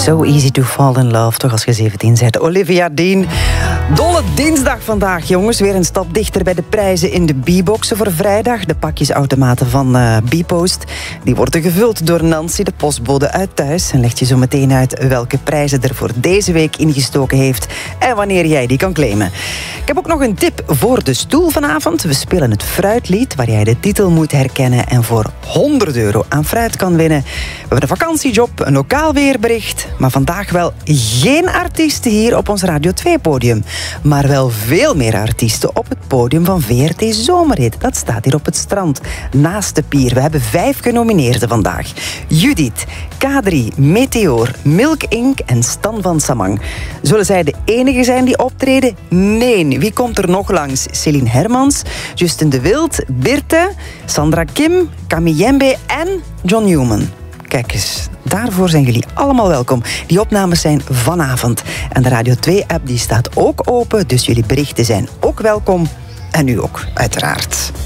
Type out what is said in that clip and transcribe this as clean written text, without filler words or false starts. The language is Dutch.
So easy to fall in love, toch als je 17 bent. Olivia Dean. Dolle dinsdag vandaag, jongens. Weer een stap dichter bij de prijzen in de B-boxen voor vrijdag. De pakjesautomaten van B-Post. Die worden gevuld door Nancy, de postbode uit thuis. En legt je zo meteen uit welke prijzen er voor deze week ingestoken heeft. En wanneer jij die kan claimen. Ik heb ook nog een tip voor de stoel vanavond. We spelen het fruitlied, waar jij de titel moet herkennen en voor €100 aan fruit kan winnen. We hebben een vakantiejob, een lokaal weerbericht. Maar vandaag wel geen artiesten hier op ons Radio 2-podium. Maar wel veel meer artiesten op het podium van VRT Zomerhit. Dat staat hier op het strand, naast de pier. We hebben 5 genomineerden vandaag. Judith, K3, Meteor, Milk Inc. en Stan van Samang. Zullen zij de enige zijn die optreden? Nee. Wie komt er nog langs? Céline Hermans, Justin de Wild, Birte, Sandra Kim, Camille Jembe en John Newman. Kijk eens, daarvoor zijn jullie allemaal welkom. Die opnames zijn vanavond. En de Radio 2-app die staat ook open, dus jullie berichten zijn ook welkom. En u ook, uiteraard.